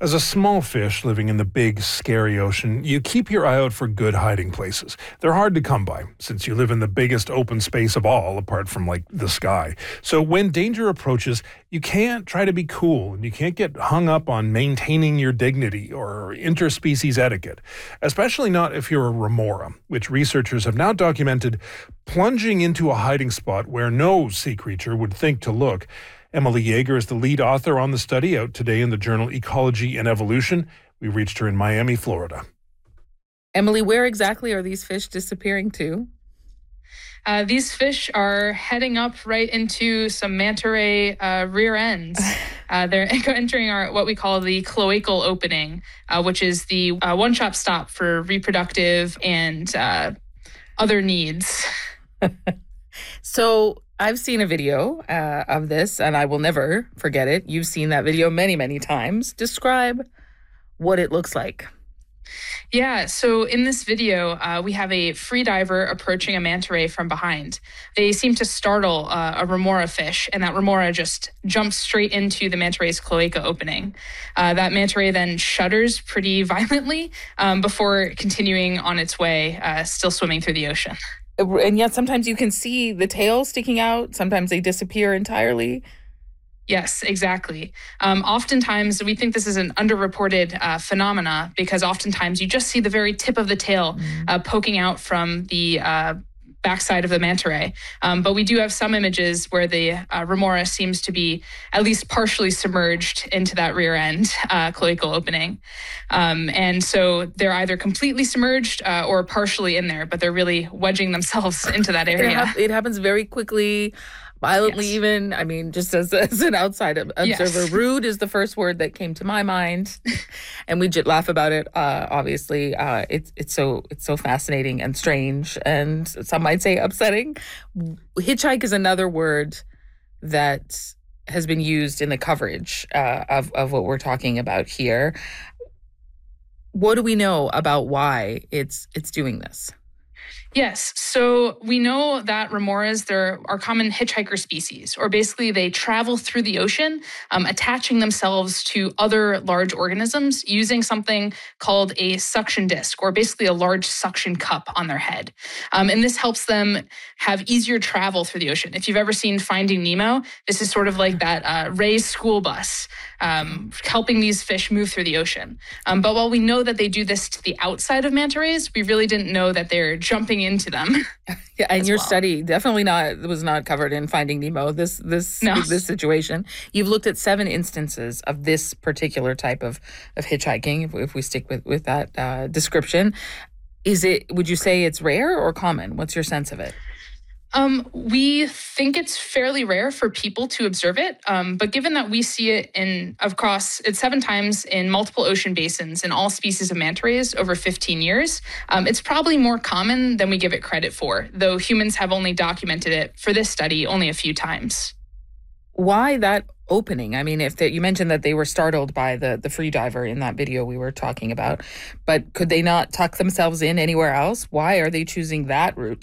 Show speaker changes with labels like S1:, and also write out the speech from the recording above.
S1: As a small fish living in the big, scary ocean, you keep your eye out for good hiding places. They're hard to come by, since you live in the biggest open space of all, apart from, the sky. So when danger approaches, you can't try to be cool, and you can't get hung up on maintaining your dignity or interspecies etiquette, especially not if you're a remora, which researchers have now documented plunging into a hiding spot where no sea creature would think to look. Emily Yeager is the lead author on the study, out today in the journal Ecology and Evolution. We reached her in Miami, Florida.
S2: Emily, where exactly are these fish disappearing to?
S3: These fish are heading up right into some manta ray rear ends. They're entering what we call the cloacal opening, which is the one-stop stop for reproductive and other needs.
S2: So I've seen a video of this, and I will never forget it. You've seen that video many, many times. Describe what it looks like.
S3: Yeah, so in this video, we have a freediver approaching a manta ray from behind. They seem to startle a remora fish, and that remora just jumps straight into the manta ray's cloaca opening. That manta ray then shudders pretty violently before continuing on its way, still swimming through the ocean.
S2: And yet sometimes you can see the tail sticking out. Sometimes they disappear entirely.
S3: Yes, exactly. Oftentimes, we think this is an underreported phenomena because oftentimes you just see the very tip of the tail poking out from the backside of the manta ray. But we do have some images where the remora seems to be at least partially submerged into that rear end cloacal opening. And so they're either completely submerged or partially in there, but they're really wedging themselves into that area.
S2: It happens very quickly. Violently, yes. Even. I mean, just as an outside observer, yes. Rude is the first word that came to my mind, and we just laugh about it. Obviously, it's so fascinating and strange, and some might say upsetting. Hitchhike is another word that has been used in the coverage of what we're talking about here. What do we know about why it's doing this?
S3: Yes. So we know that remoras, they're our common hitchhiker species, or basically they travel through the ocean, attaching themselves to other large organisms using something called a suction disc, or basically a large suction cup on their head. And this helps them have easier travel through the ocean. If you've ever seen Finding Nemo, this is sort of like that Ray's school bus, helping these fish move through the ocean. But while we know that they do this to the outside of manta rays, we really didn't know that they're jumping into them.
S2: Yeah, and your study definitely was not covered in Finding Nemo. This situation. You've looked at 7 instances of this particular type of hitchhiking. If we stick with that description, would you say it's rare or common? What's your sense of it?
S3: We think it's fairly rare for people to observe it, but given that we see it it's 7 times in multiple ocean basins in all species of manta rays over 15 years, it's probably more common than we give it credit for, though humans have only documented it for this study only a few times.
S2: Why that opening? I mean, you mentioned that they were startled by the free diver in that video we were talking about, but could they not tuck themselves in anywhere else? Why are they choosing that route?